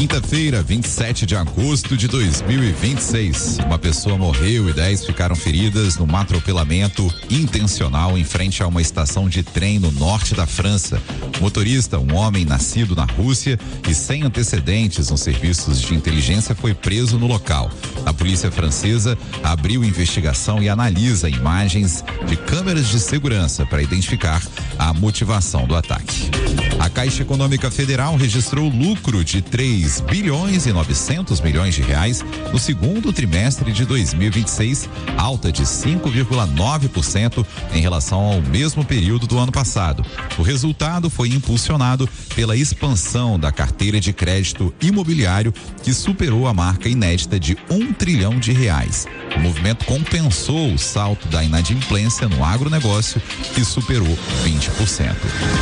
Quinta-feira, 27 de agosto de 2026. Uma pessoa morreu e 10 ficaram feridas num atropelamento intencional em frente a uma estação de trem no norte da França. O motorista, um homem nascido na Rússia e sem antecedentes nos serviços de inteligência, foi preso no local. A polícia francesa abriu investigação e analisa imagens de câmeras de segurança para identificar a motivação do ataque. A Caixa Econômica Federal registrou lucro de 3 bilhões e 900 milhões de reais no segundo trimestre de 2026, alta de 5,9% em relação ao mesmo período do ano passado. O resultado foi impulsionado pela expansão da carteira de crédito imobiliário, que superou a marca inédita de R$1 trilhão. O movimento compensou o salto da inadimplência no agronegócio, que superou 20%.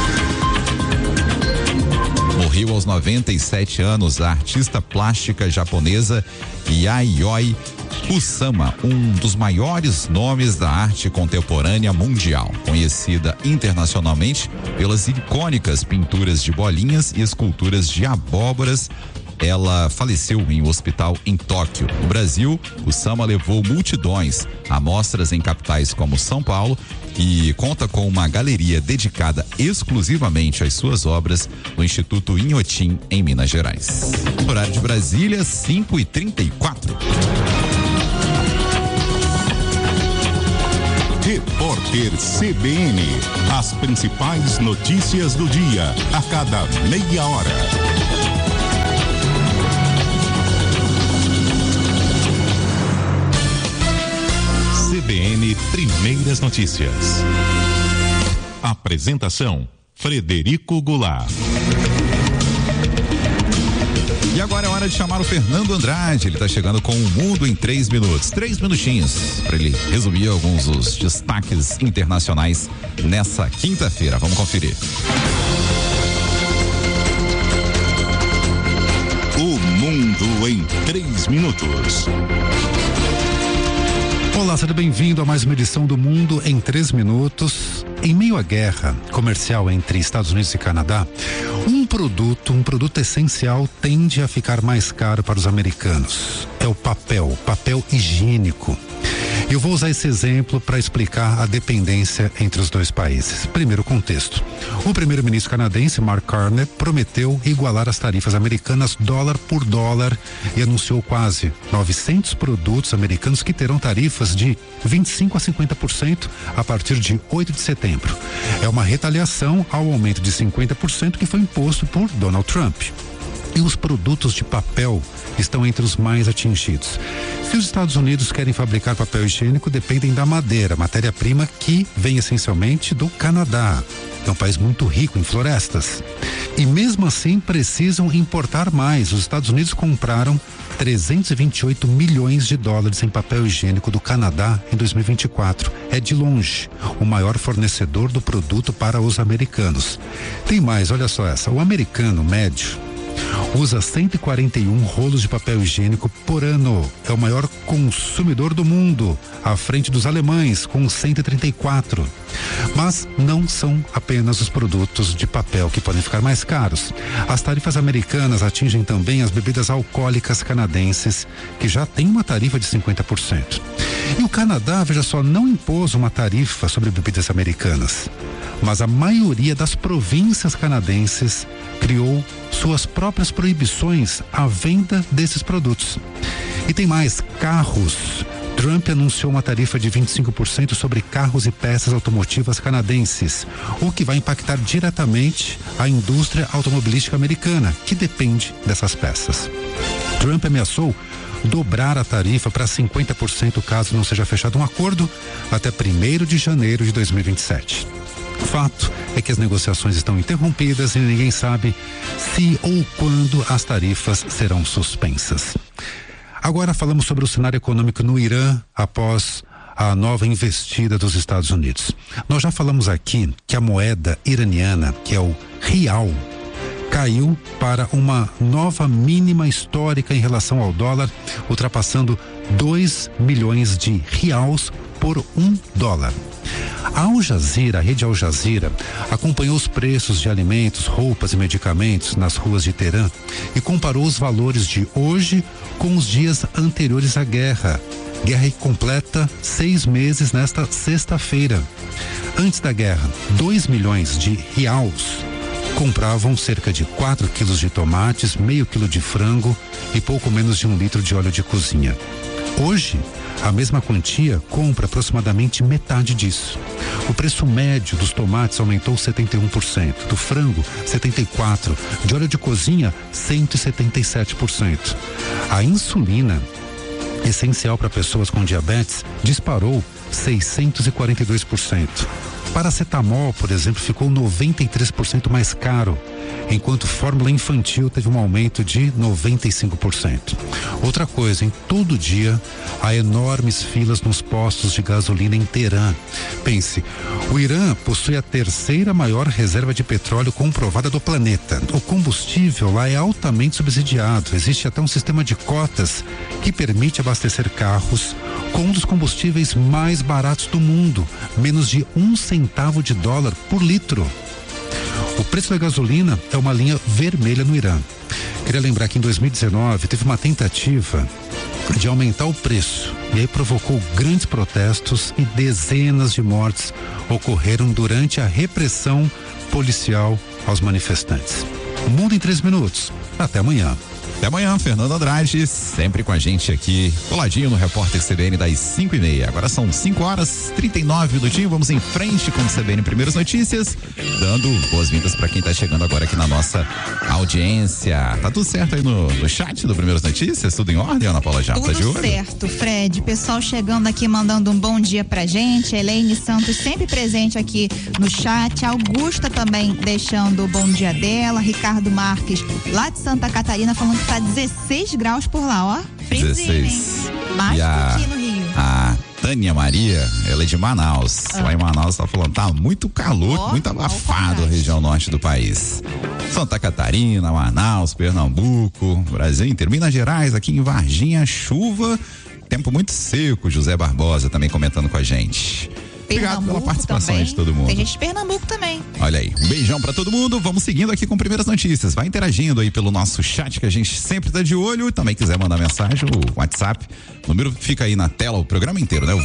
Morreu aos 97 anos a artista plástica japonesa Yayoi Kusama, um dos maiores nomes da arte contemporânea mundial, conhecida internacionalmente pelas icônicas pinturas de bolinhas e esculturas de abóboras. Ela faleceu em um hospital em Tóquio. No Brasil, Kusama levou multidões a mostras em capitais como São Paulo e conta com uma galeria dedicada exclusivamente às suas obras no Instituto Inhotim, em Minas Gerais. Horário de Brasília, 5h34. Repórter CBN. As principais notícias do dia, a cada meia hora. CBN Primeiras Notícias. Apresentação: Frederico Goulart. E agora é hora de chamar o Fernando Andrade. Ele está chegando com o Mundo em 3 minutos. 3 minutinhos para ele resumir alguns dos destaques internacionais nessa quinta-feira. Vamos conferir. O Mundo em 3 minutos. Olá, seja bem-vindo a mais uma edição do Mundo em 3 minutos. Em meio à guerra comercial entre Estados Unidos e Canadá, um produto essencial tende a ficar mais caro para os americanos. É o papel higiênico. Eu vou usar esse exemplo para explicar a dependência entre os dois países. Primeiro, contexto. O primeiro-ministro canadense, Mark Carney, prometeu igualar as tarifas americanas dólar por dólar e anunciou quase 900 produtos americanos que terão tarifas de 25% a 50% a partir de 8 de setembro. É uma retaliação ao aumento de 50% que foi imposto por Donald Trump. E os produtos de papel estão entre os mais atingidos. Se os Estados Unidos querem fabricar papel higiênico, dependem da madeira, matéria-prima que vem essencialmente do Canadá. É um país muito rico em florestas. E mesmo assim precisam importar mais. Os Estados Unidos compraram 328 milhões de dólares em papel higiênico do Canadá em 2024. É de longe o maior fornecedor do produto para os americanos. Tem mais, olha só essa. O americano médio usa 141 rolos de papel higiênico por ano. É o maior consumidor do mundo, à frente dos alemães, com 134. Mas não são apenas os produtos de papel que podem ficar mais caros. As tarifas americanas atingem também as bebidas alcoólicas canadenses, que já têm uma tarifa de 50%. E o Canadá, veja só, não impôs uma tarifa sobre bebidas americanas, mas a maioria das províncias canadenses criou suas próprias proibições à venda desses produtos. E tem mais, carros. Trump anunciou uma tarifa de 25% sobre carros e peças automotivas canadenses, o que vai impactar diretamente a indústria automobilística americana, que depende dessas peças. Trump ameaçou dobrar a tarifa para 50% caso não seja fechado um acordo até 1º de janeiro de 2027. O fato é que as negociações estão interrompidas e ninguém sabe se ou quando as tarifas serão suspensas. Agora falamos sobre o cenário econômico no Irã após a nova investida dos Estados Unidos. Nós já falamos aqui que a moeda iraniana, que é o rial, caiu para uma nova mínima histórica em relação ao dólar, ultrapassando 2 milhões de reais por $1. A Al Jazeera, a rede Al Jazeera, acompanhou os preços de alimentos, roupas e medicamentos nas ruas de Teherã e comparou os valores de hoje com os dias anteriores à guerra. Guerra completa 6 meses nesta sexta-feira. Antes da guerra, 2 milhões de reals compravam cerca de 4 quilos de tomates, meio quilo de frango e pouco menos de 1 litro de óleo de cozinha. Hoje, a mesma quantia compra aproximadamente metade disso. O preço médio dos tomates aumentou 71%, do frango 74%, de óleo de cozinha 177%. A insulina, essencial para pessoas com diabetes, disparou 642%. Paracetamol, por exemplo, ficou 93% mais caro, enquanto fórmula infantil teve um aumento de 95%. Outra coisa, em todo dia há enormes filas nos postos de gasolina em Teherã. Pense, o Irã possui a 3ª maior reserva de petróleo comprovada do planeta. O combustível lá é altamente subsidiado. Existe até um sistema de cotas que permite abastecer carros com um dos combustíveis mais baratos do mundo, menos de 1 centavo de dólar por litro. O preço da gasolina é uma linha vermelha no Irã. Queria lembrar que em 2019 teve uma tentativa de aumentar o preço e aí provocou grandes protestos e dezenas de mortes ocorreram durante a repressão policial aos manifestantes. O Mundo em 3 minutos. Até amanhã. Até amanhã, Fernando Andrade, sempre com a gente aqui, coladinho no Repórter CBN das 5h30. Agora são 5h39. Vamos em frente com o CBN Primeiras Notícias, dando boas-vindas para quem tá chegando agora aqui na nossa audiência. Tá tudo certo aí no chat do Primeiras Notícias? Tudo em ordem, Ana Paula Japa? Tá de olho? Tudo certo, Fred. Pessoal chegando aqui, mandando um bom dia pra gente. Elaine Santos sempre presente aqui no chat. Augusta também deixando o bom dia dela. Ricardo Marques, lá de Santa Catarina, falando que tá 16 graus por lá, ó. Friozinho, 16. hein? Mais que aqui no Rio. A Tânia Maria, ela é de Manaus. Lá em Manaus tá falando, tá muito calor, muito abafado a região norte do país. Santa Catarina, Manaus, Pernambuco, Brasil inteiro, Minas Gerais, aqui em Varginha, chuva, tempo muito seco. José Barbosa também comentando com a gente. Obrigado pela participação aí de todo mundo. Tem gente de Pernambuco também. Olha aí, um beijão pra todo mundo. Vamos seguindo aqui com Primeiras Notícias. Vai interagindo aí pelo nosso chat, que a gente sempre tá de olho. E também quiser mandar mensagem, o WhatsApp, o número fica aí na tela, o programa inteiro, né? O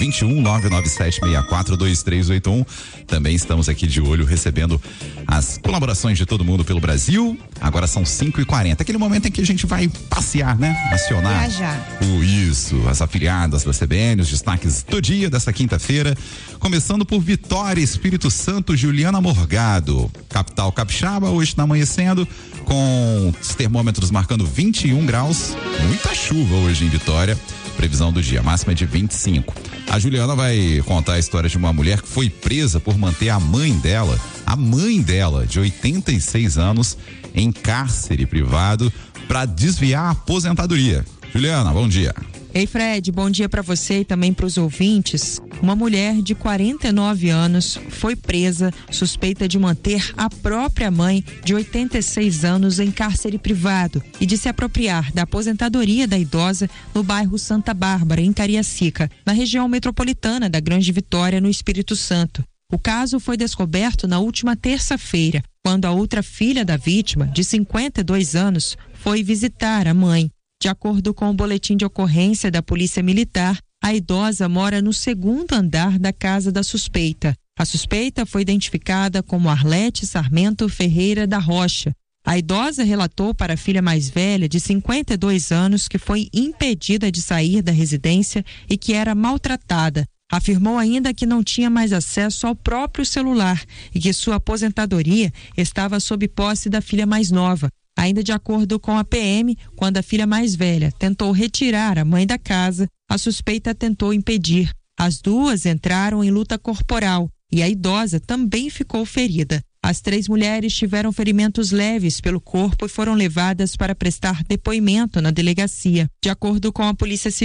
21-997-64-2381. Também estamos aqui de olho, recebendo as colaborações de todo mundo pelo Brasil. Agora são 5h40. Aquele momento em que a gente vai passear, né? Acionar as afiliadas da CBN, os destaques do dia dessa quinta-feira. Começando por Vitória, Espírito Santo, Juliana Morgado. Capital Capixaba, hoje está amanhecendo com os termômetros marcando 21 graus. Muita chuva hoje em Vitória. Previsão do dia, máxima é de 25. A Juliana vai contar a história de uma mulher que foi presa por manter a mãe dela, de 86 anos, em cárcere privado para desviar a aposentadoria. Juliana, bom dia. Ei, Fred, bom dia para você e também para os ouvintes. Uma mulher de 49 anos foi presa, suspeita de manter a própria mãe de 86 anos em cárcere privado e de se apropriar da aposentadoria da idosa no bairro Santa Bárbara, em Cariacica, na região metropolitana da Grande Vitória, no Espírito Santo. O caso foi descoberto na última terça-feira, quando a outra filha da vítima, de 52 anos, foi visitar a mãe. De acordo com o boletim de ocorrência da Polícia Militar, a idosa mora no 2º andar da casa da suspeita. A suspeita foi identificada como Arlete Sarmento Ferreira da Rocha. A idosa relatou para a filha mais velha, de 52 anos, que foi impedida de sair da residência e que era maltratada. Afirmou ainda que não tinha mais acesso ao próprio celular e que sua aposentadoria estava sob posse da filha mais nova. Ainda de acordo com a PM, quando a filha mais velha tentou retirar a mãe da casa, a suspeita tentou impedir. As duas entraram em luta corporal e a idosa também ficou ferida. As 3 mulheres tiveram ferimentos leves pelo corpo e foram levadas para prestar depoimento na delegacia. De acordo com a Polícia Civil,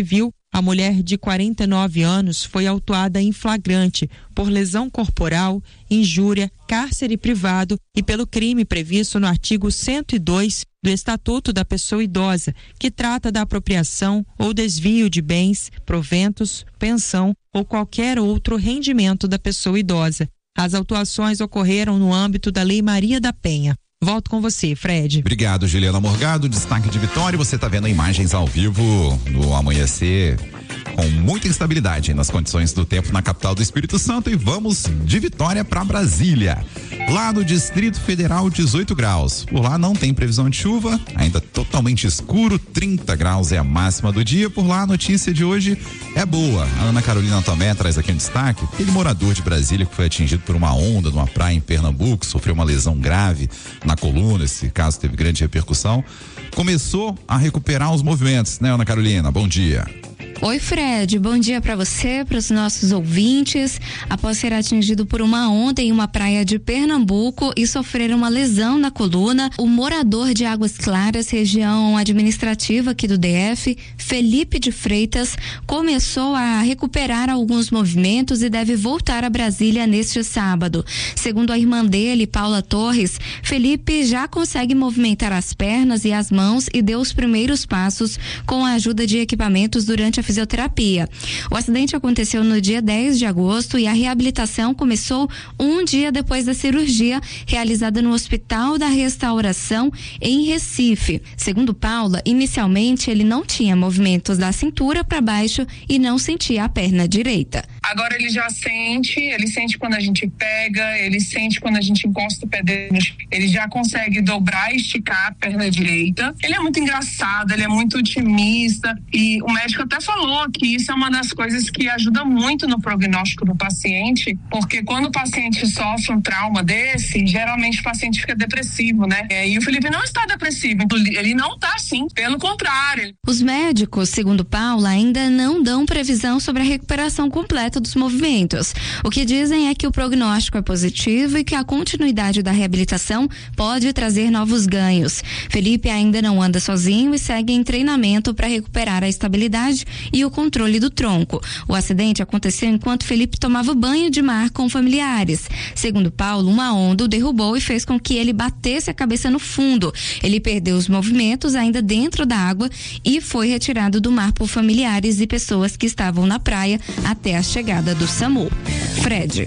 A mulher de 49 anos foi autuada em flagrante por lesão corporal, injúria, cárcere privado e pelo crime previsto no artigo 102 do Estatuto da Pessoa Idosa, que trata da apropriação ou desvio de bens, proventos, pensão ou qualquer outro rendimento da pessoa idosa. As autuações ocorreram no âmbito da Lei Maria da Penha. Volto com você, Fred. Obrigado, Juliana Morgado. Destaque de Vitória. Você está vendo imagens ao vivo no amanhecer com muita instabilidade nas condições do tempo na capital do Espírito Santo. E vamos de Vitória para Brasília. Lá no Distrito Federal, 18 graus. Por lá não tem previsão de chuva, ainda totalmente escuro, 30 graus é a máxima do dia. Por lá a notícia de hoje é boa. A Ana Carolina Tomé traz aqui um destaque. Aquele morador de Brasília que foi atingido por uma onda numa praia em Pernambuco, sofreu uma lesão grave na coluna, esse caso teve grande repercussão, começou a recuperar os movimentos, né, Ana Carolina? Bom dia. Oi, Fred, bom dia para você, para os nossos ouvintes. Após ser atingido por uma onda em uma praia de Pernambuco e sofrer uma lesão na coluna, o morador de Águas Claras, região administrativa aqui do DF, Felipe de Freitas, começou a recuperar alguns movimentos e deve voltar a Brasília neste sábado. Segundo a irmã dele, Paula Torres, Felipe já consegue movimentar as pernas e as mãos e deu os primeiros passos com a ajuda de equipamentos durante a fisioterapia. O acidente aconteceu no dia 10 de agosto e a reabilitação começou um dia depois da cirurgia realizada no Hospital da Restauração em Recife. Segundo Paula, inicialmente ele não tinha movimentos da cintura para baixo e não sentia a perna direita. Agora ele já sente, ele sente quando a gente pega, ele sente quando a gente encosta o pé dele, ele já consegue dobrar e esticar a perna direita. Ele é muito engraçado, ele é muito otimista e o médico até falou que isso é uma das coisas que ajuda muito no prognóstico do paciente, porque quando o paciente sofre um trauma desse, geralmente o paciente fica depressivo, né? E o Felipe não está depressivo, ele não está assim, pelo contrário. Os médicos, segundo Paula, ainda não dão previsão sobre a recuperação completa dos movimentos. O que dizem é que o prognóstico é positivo e que a continuidade da reabilitação pode trazer novos ganhos. Felipe ainda não anda sozinho e segue em treinamento para recuperar a estabilidade e o controle do tronco. O acidente aconteceu enquanto Felipe tomava banho de mar com familiares. Segundo Paulo, uma onda o derrubou e fez com que ele batesse a cabeça no fundo. Ele perdeu os movimentos ainda dentro da água e foi retirado do mar por familiares e pessoas que estavam na praia até a chegada do SAMU. Fred.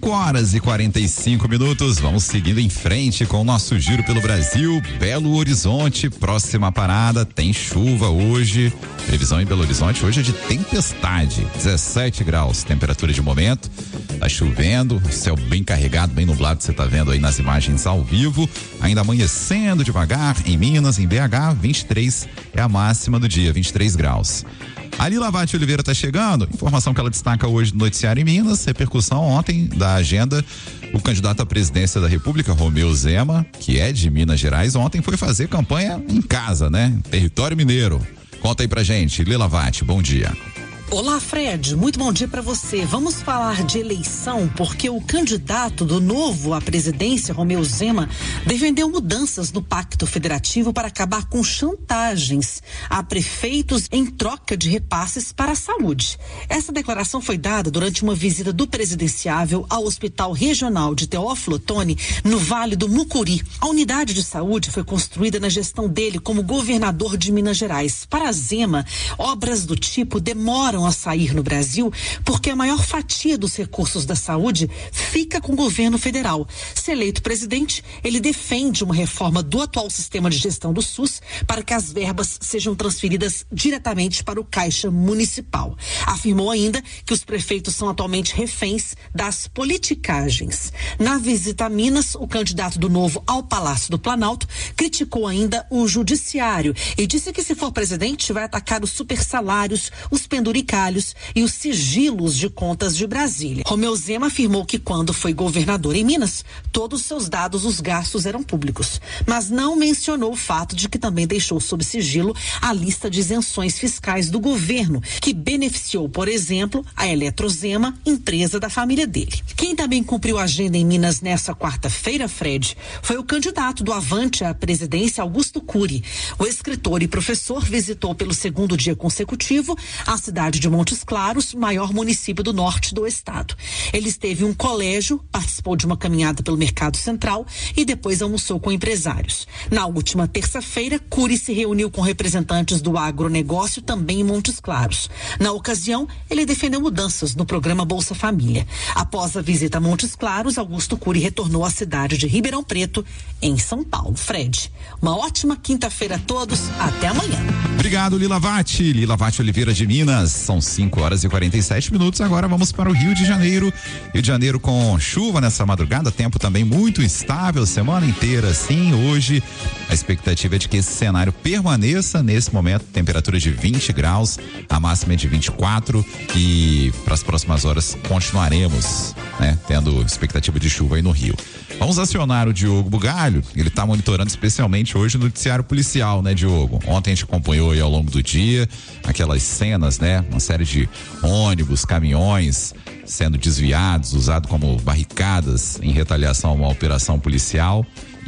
5h45. Vamos seguindo em frente com o nosso giro pelo Brasil. Belo Horizonte, próxima parada, tem chuva hoje. Previsão em Belo Horizonte hoje é de tempestade, 17 graus, temperatura de momento, tá chovendo, céu bem carregado, bem nublado, você tá vendo aí nas imagens ao vivo, ainda amanhecendo devagar em Minas, em BH, 23 é a máxima do dia, 23 graus. A Lila Vatti Oliveira tá chegando, informação que ela destaca hoje no noticiário em Minas, repercussão ontem da agenda, o candidato à presidência da República, Romeu Zema, que é de Minas Gerais, ontem foi fazer campanha em casa, né? Território mineiro. Conta aí pra gente, Lila Vatti, bom dia. Olá, Fred, muito bom dia para você. Vamos falar de eleição porque o candidato do Novo à presidência, Romeu Zema, defendeu mudanças no Pacto Federativo para acabar com chantagens a prefeitos em troca de repasses para a saúde. Essa declaração foi dada durante uma visita do presidenciável ao Hospital Regional de Teófilo Otoni, no Vale do Mucuri. A unidade de saúde foi construída na gestão dele como governador de Minas Gerais. Para Zema, obras do tipo demoram a sair no Brasil porque a maior fatia dos recursos da saúde fica com o governo federal. Se eleito presidente, ele defende uma reforma do atual sistema de gestão do SUS para que as verbas sejam transferidas diretamente para o Caixa Municipal. Afirmou ainda que os prefeitos são atualmente reféns das politicagens. Na visita a Minas, o candidato do Novo ao Palácio do Planalto criticou ainda o judiciário e disse que se for presidente vai atacar os supersalários, os penduricalhos e os sigilos de contas de Brasília. Romeu Zema afirmou que quando foi governador em Minas, todos os seus dados, os gastos eram públicos, mas não mencionou o fato de que também deixou sob sigilo a lista de isenções fiscais do governo, que beneficiou, por exemplo, a Eletrozema, empresa da família dele. Quem também cumpriu a agenda em Minas nessa quarta-feira, Fred, foi o candidato do Avante à presidência, Augusto Cury. O escritor e professor visitou pelo segundo dia consecutivo a cidade cidade de Montes Claros, maior município do norte do estado. Ele esteve em um colégio, participou de uma caminhada pelo Mercado Central e depois almoçou com empresários. Na última terça-feira, Cury se reuniu com representantes do agronegócio também em Montes Claros. Na ocasião, ele defendeu mudanças no programa Bolsa Família. Após a visita a Montes Claros, Augusto Cury retornou à cidade de Ribeirão Preto, em São Paulo. Fred, uma ótima quinta-feira a todos. Até amanhã. Obrigado, Lila Vatti. Lila Vatti Oliveira de Minas. São 5h47. Agora vamos para o Rio de Janeiro. Rio de Janeiro com chuva nessa madrugada, tempo também muito estável, semana inteira sim. Hoje a expectativa é de que esse cenário permaneça nesse momento, temperatura de 20 graus, a máxima é de 24 e para as próximas horas continuaremos, né, tendo expectativa de chuva aí no Rio. Vamos acionar o Diogo Bugalho, ele está monitorando especialmente hoje no noticiário policial, né, Diogo? Ontem a gente acompanhou aí ao longo do dia aquelas cenas, né, uma série de ônibus, caminhões sendo desviados, usados como barricadas em retaliação a uma operação policial.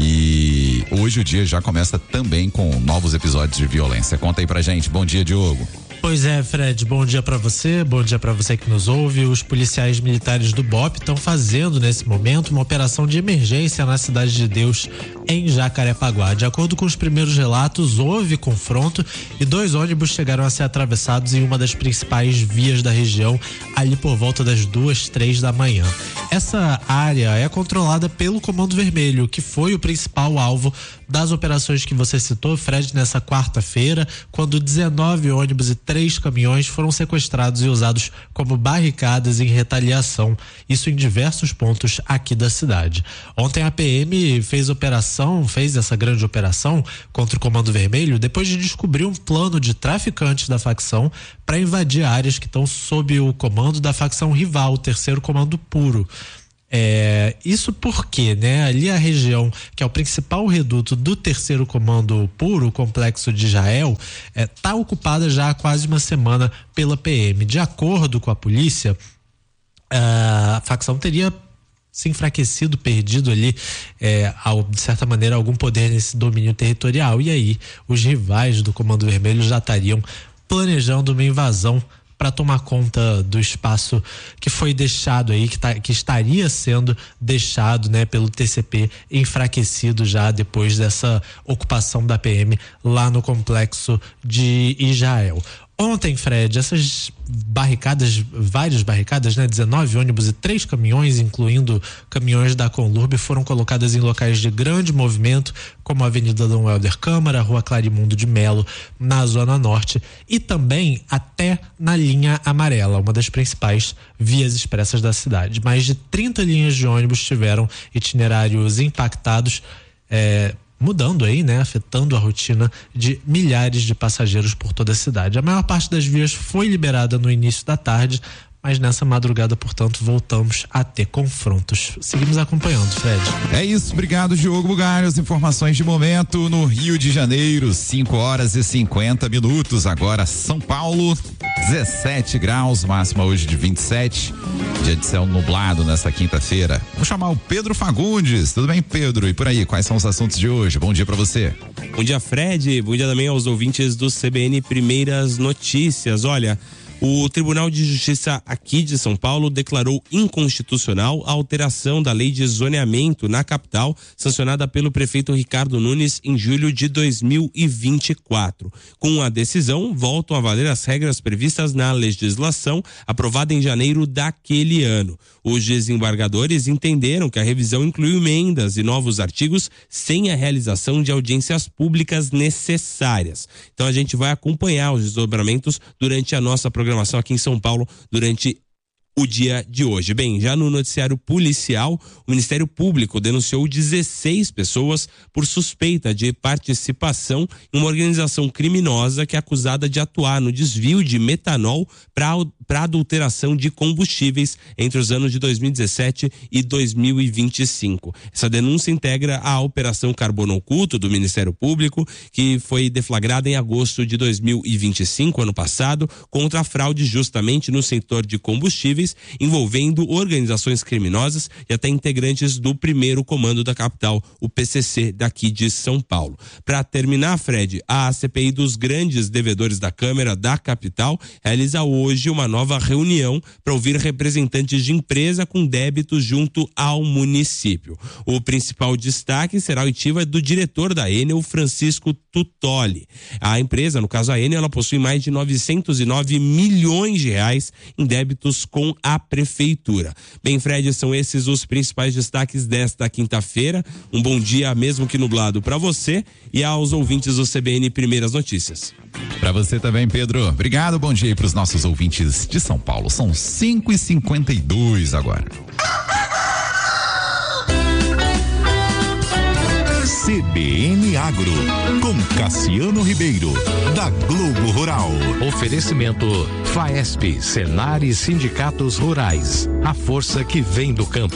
E hoje o dia já começa também com novos episódios de violência. Conta aí pra gente. Bom dia, Diogo. Pois é, Fred, bom dia pra você que nos ouve. Os policiais militares do BOPE estão fazendo nesse momento uma operação de emergência na Cidade de Deus, em Jacarepaguá. De acordo com os primeiros relatos, houve confronto e 2 ônibus chegaram a ser atravessados em uma das principais vias da região, ali por volta das 2:03 da manhã. Essa área é controlada pelo Comando Vermelho, que foi o principal alvo das operações que você citou, Fred, nessa quarta-feira, quando 19 ônibus e 3 caminhões foram sequestrados e usados como barricadas em retaliação, isso em diversos pontos aqui da cidade. Ontem a PM fez essa grande operação contra o Comando Vermelho depois de descobrir um plano de traficantes da facção para invadir áreas que estão sob o comando da facção rival, o 3º Comando Puro. Isso porque, né, ali a região que é o principal reduto do 3º Comando Puro, o Complexo de Israel, tá ocupada já há quase uma semana pela PM. De acordo com a polícia, a facção teria se enfraquecido, perdido ali, de certa maneira, algum poder nesse domínio territorial. E aí, os rivais do Comando Vermelho já estariam planejando uma invasão para tomar conta do espaço que foi deixado aí, que estaria sendo deixado, né, pelo TCP, enfraquecido já depois dessa ocupação da PM lá no Complexo de Israel. Ontem, Fred, essas barricadas, várias barricadas, né, 19 ônibus e 3 caminhões, incluindo caminhões da Conlurb, foram colocadas em locais de grande movimento, como a Avenida Dom Helder Câmara, a Rua Clarimundo de Melo, na Zona Norte, e também até na linha amarela, uma das principais vias expressas da cidade. Mais de 30 linhas de ônibus tiveram itinerários impactados, mudando aí, né, afetando a rotina de milhares de passageiros por toda a cidade. A maior parte das vias foi liberada no início da tarde, mas nessa madrugada, portanto, voltamos a ter confrontos. Seguimos acompanhando, Fred. É isso, obrigado, Diogo Bugalho. As informações de momento no Rio de Janeiro, 5h50. Agora São Paulo, 17 graus, máxima hoje de 27. Dia de céu nublado nessa quinta-feira. Vou chamar o Pedro Fagundes. Tudo bem, Pedro? E por aí, quais são os assuntos de hoje? Bom dia pra você. Bom dia, Fred. Bom dia também aos ouvintes do CBN Primeiras Notícias. Olha, o Tribunal de Justiça aqui de São Paulo declarou inconstitucional a alteração da lei de zoneamento na capital, sancionada pelo prefeito Ricardo Nunes em julho de 2024. Com a decisão, voltam a valer as regras previstas na legislação aprovada em janeiro daquele ano. Os desembargadores entenderam que a revisão incluiu emendas e novos artigos sem a realização de audiências públicas necessárias. Então a gente vai acompanhar os desdobramentos durante a nossa programação aqui em São Paulo durante o dia de hoje. Bem, já no noticiário policial, o Ministério Público denunciou 16 pessoas por suspeita de participação em uma organização criminosa que é acusada de atuar no desvio de metanol para adulteração de combustíveis entre os anos de 2017 e 2025. Essa denúncia integra a Operação Carbono Oculto do Ministério Público, que foi deflagrada em agosto de 2025, ano passado, contra a fraude justamente no setor de combustíveis, imóveis, envolvendo organizações criminosas e até integrantes do primeiro comando da capital, o PCC, daqui de São Paulo. Para terminar, Fred, a CPI dos grandes devedores da Câmara da capital realiza hoje uma nova reunião para ouvir representantes de empresa com débitos junto ao município. O principal destaque será a oitiva do diretor da Enel, Francisco Tutoli. A empresa, no caso a Enel, ela possui mais de 909 milhões de reais em débitos com a prefeitura. Bem, Fred, são esses os principais destaques desta quinta-feira. Um bom dia, mesmo que nublado, para você e aos ouvintes do CBN Primeiras Notícias. Para você também, Pedro. Obrigado, bom dia aí para os nossos ouvintes de São Paulo. São 5h52 agora. CBN Agro, com Cassiano Ribeiro, da Globo Rural. Oferecimento FAESP, Senar e Sindicatos Rurais. A força que vem do campo.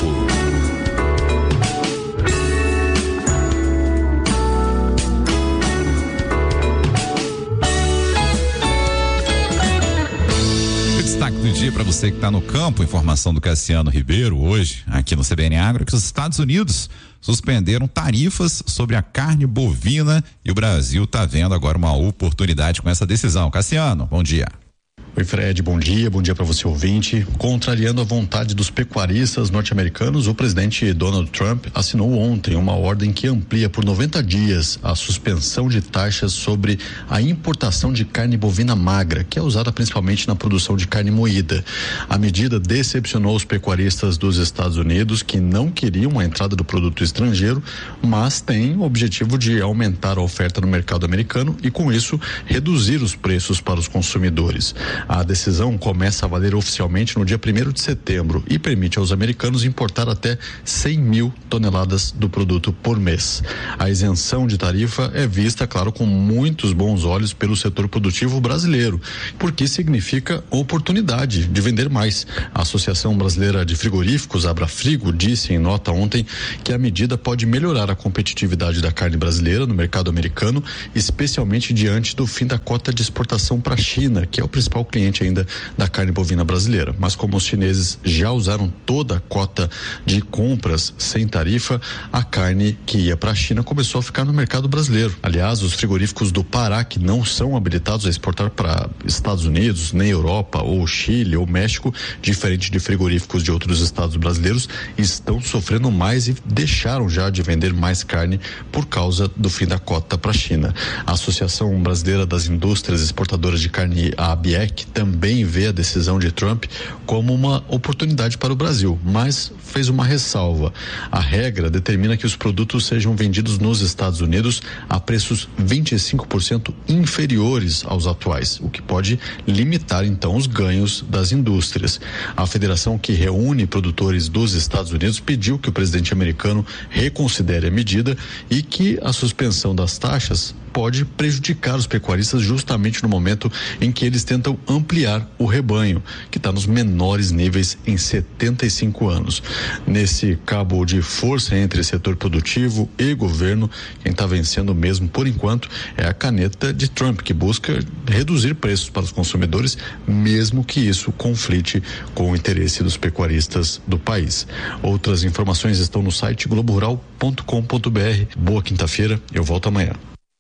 Destaque do dia para você que está no campo, informação do Cassiano Ribeiro hoje, aqui no CBN Agro, que os Estados Unidos suspenderam tarifas sobre a carne bovina e o Brasil está vendo agora uma oportunidade com essa decisão. Cassiano, bom dia. Oi, Fred, bom dia para você ouvinte. Contrariando a vontade dos pecuaristas norte-americanos, o presidente Donald Trump assinou ontem uma ordem que amplia por 90 dias a suspensão de taxas sobre a importação de carne bovina magra, que é usada principalmente na produção de carne moída. A medida decepcionou os pecuaristas dos Estados Unidos, que não queriam a entrada do produto estrangeiro, mas tem o objetivo de aumentar a oferta no mercado americano e, com isso, reduzir os preços para os consumidores. A decisão começa a valer oficialmente no dia 1º de setembro e permite aos americanos importar até 100 mil toneladas do produto por mês. A isenção de tarifa é vista, claro, com muitos bons olhos pelo setor produtivo brasileiro, porque significa oportunidade de vender mais. A Associação Brasileira de Frigoríficos, Abrafrigo, disse em nota ontem que a medida pode melhorar a competitividade da carne brasileira no mercado americano, especialmente diante do fim da cota de exportação para a China, que é o principal cliente ainda da carne bovina brasileira. Mas como os chineses já usaram toda a cota de compras sem tarifa, a carne que ia para a China começou a ficar no mercado brasileiro. Aliás, os frigoríficos do Pará, que não são habilitados a exportar para Estados Unidos, nem Europa, ou Chile, ou México, diferente de frigoríficos de outros estados brasileiros, estão sofrendo mais e deixaram já de vender mais carne por causa do fim da cota para a China. A Associação Brasileira das Indústrias Exportadoras de Carne, a ABIEC, também vê a decisão de Trump como uma oportunidade para o Brasil, mas fez uma ressalva. A regra determina que os produtos sejam vendidos nos Estados Unidos a preços 25% inferiores aos atuais, o que pode limitar então os ganhos das indústrias. A federação que reúne produtores dos Estados Unidos pediu que o presidente americano reconsidere a medida e que a suspensão das taxas pode prejudicar os pecuaristas justamente no momento em que eles tentam ampliar o rebanho, que está nos menores níveis em 75 anos. Nesse cabo de força entre setor produtivo e governo, quem está vencendo mesmo por enquanto é a caneta de Trump, que busca reduzir preços para os consumidores, mesmo que isso conflite com o interesse dos pecuaristas do país. Outras informações estão no site globorural.com.br. Boa quinta-feira, eu volto amanhã.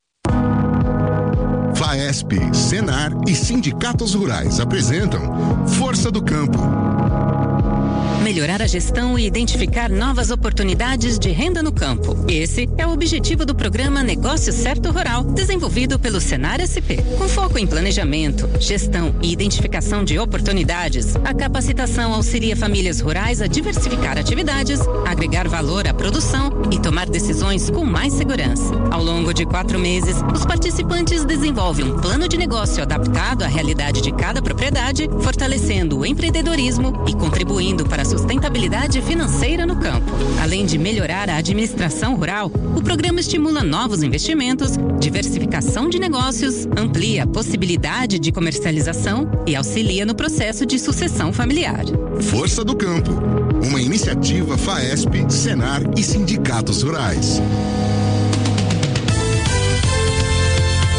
FAESP, Senar e Sindicatos Rurais apresentam Força do Campo. Melhorar a gestão e identificar novas oportunidades de renda no campo. Esse é o objetivo do programa Negócio Certo Rural, desenvolvido pelo Senar SP. Com foco em planejamento, gestão e identificação de oportunidades, a capacitação auxilia famílias rurais a diversificar atividades, agregar valor à produção e tomar decisões com mais segurança. Ao longo de 4 meses, os participantes desenvolvem um plano de negócio adaptado à realidade de cada propriedade, fortalecendo o empreendedorismo e contribuindo para a sustentabilidade financeira no campo. Além de melhorar a administração rural, o programa estimula novos investimentos, diversificação de negócios, amplia a possibilidade de comercialização e auxilia no processo de sucessão familiar. Força do Campo, uma iniciativa FAESP, Senar e Sindicatos Rurais.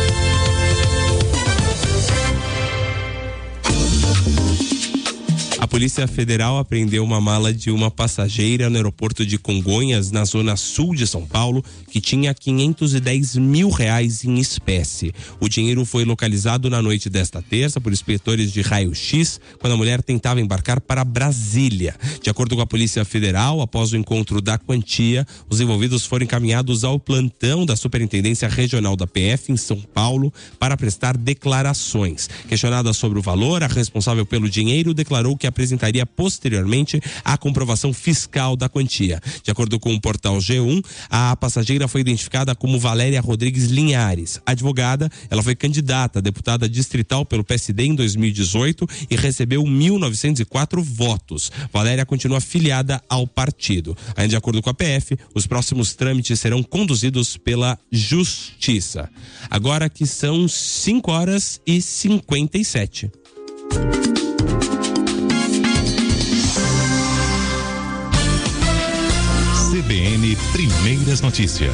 A Polícia Federal apreendeu uma mala de uma passageira no aeroporto de Congonhas, na zona sul de São Paulo, que tinha R$510 mil em espécie. O dinheiro foi localizado na noite desta terça por inspetores de raio-x, quando a mulher tentava embarcar para Brasília. De acordo com a Polícia Federal, após o encontro da quantia, os envolvidos foram encaminhados ao plantão da Superintendência Regional da PF em São Paulo para prestar declarações. Questionada sobre o valor, a responsável pelo dinheiro declarou que apresentaria posteriormente a comprovação fiscal da quantia. De acordo com o portal G1, a passageira foi identificada como Valéria Rodrigues Linhares. Advogada, ela foi candidata a deputada distrital pelo PSD em 2018 e recebeu 1.904 votos. Valéria continua filiada ao partido. Ainda de acordo com a PF, os próximos trâmites serão conduzidos pela Justiça. Agora que são 5h57. CBN Primeiras Notícias.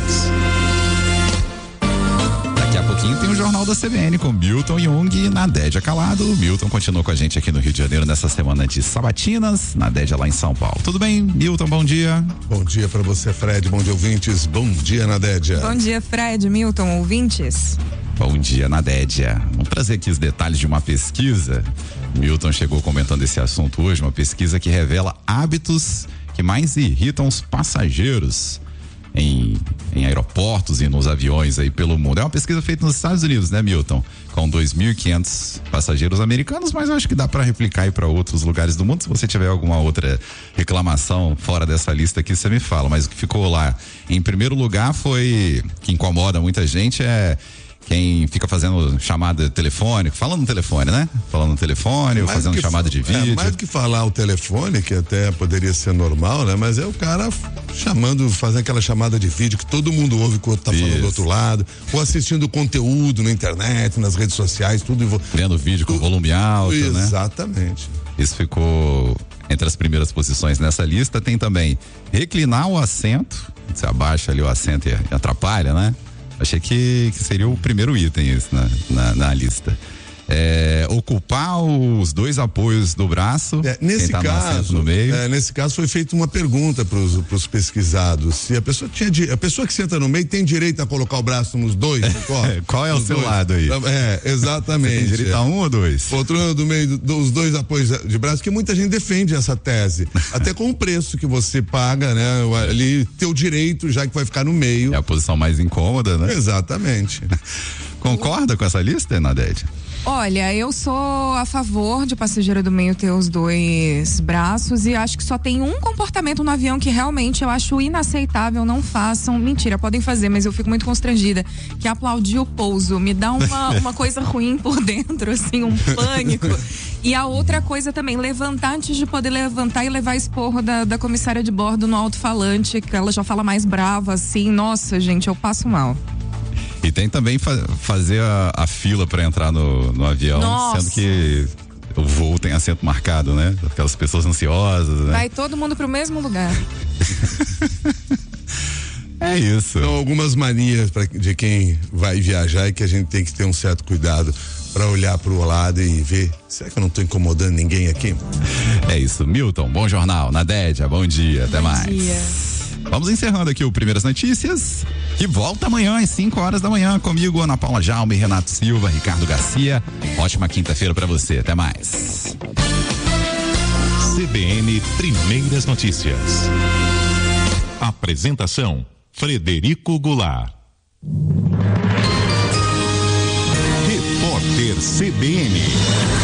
Daqui a pouquinho tem o Jornal da CBN com Milton Jung e Nadédia Calado. O Milton continua com a gente aqui no Rio de Janeiro nessa semana de sabatinas, Nadédia lá em São Paulo. Tudo bem, Milton? Bom dia. Bom dia pra você, Fred. Bom dia, ouvintes. Bom dia, Nadédia. Bom dia, Fred, Milton, ouvintes. Bom dia, Nadédia. Vamos trazer aqui os detalhes de uma pesquisa. Milton chegou comentando esse assunto hoje, uma pesquisa que revela hábitos que mais irritam os passageiros em aeroportos e nos aviões aí pelo mundo. É uma pesquisa feita nos Estados Unidos, né, Milton? Com 2.500 passageiros americanos, mas eu acho que dá para replicar aí para outros lugares do mundo. Se você tiver alguma outra reclamação fora dessa lista aqui, você me fala. Mas o que ficou lá em primeiro lugar foi, que incomoda muita gente, é quem fica fazendo chamada telefônica, falando no telefone, né? Falando no telefone ou fazendo chamada de vídeo. Mais do que falar o telefone, que até poderia ser normal, né? Mas é o cara chamando, fazendo aquela chamada de vídeo que todo mundo ouve que o outro tá falando do outro lado, ou assistindo conteúdo na internet, nas redes sociais, tudo. Vendo vídeo com volume alto, né? Exatamente. Isso ficou entre as primeiras posições nessa lista. Tem também reclinar o assento, você abaixa ali o assento e atrapalha, né? Achei que seria o primeiro item isso na lista. Ocupar os dois apoios do braço. Nesse tá caso, no meio. Nesse caso foi feita uma pergunta para os pesquisados. Se a pessoa a pessoa que senta no meio tem direito a colocar o braço nos dois. Qual é o seu lado aí? Exatamente. Você tem direito a um ou dois? Poltrona do meio dos dois apoios de braço, que muita gente defende essa tese. Até com o preço que você paga, né? Ali, teu direito, já que vai ficar no meio. É a posição mais incômoda, né? Exatamente. Concorda com essa lista, Nadédia? Olha, eu sou a favor de passageiro do meio ter os dois braços e acho que só tem um comportamento no avião que realmente eu acho inaceitável, não façam. Mentira, podem fazer, mas eu fico muito constrangida, que é aplaudir o pouso. Me dá uma coisa ruim por dentro, assim, um pânico. E a outra coisa também, levantar antes de poder levantar e levar esporro da comissária de bordo no alto-falante, que ela já fala mais brava, assim. Nossa, gente, eu passo mal. E tem também fazer a fila para entrar no avião, Nossa. Sendo que o voo tem assento marcado, né? Aquelas pessoas ansiosas, né? Vai todo mundo pro mesmo lugar. É isso. Então, algumas manias de quem vai viajar e que a gente tem que ter um certo cuidado para olhar pro lado e ver, será que eu não tô incomodando ninguém aqui? É isso, Milton, bom jornal. Nadédia, bom dia, até mais. Bom dia. Vamos encerrando aqui o Primeiras Notícias, que volta amanhã às 5h da manhã comigo, Ana Paula Jaume, Renato Silva, Ricardo Garcia. Ótima quinta-feira para você, até mais. CBN Primeiras Notícias. Apresentação: Frederico Goulart. Repórter CBN.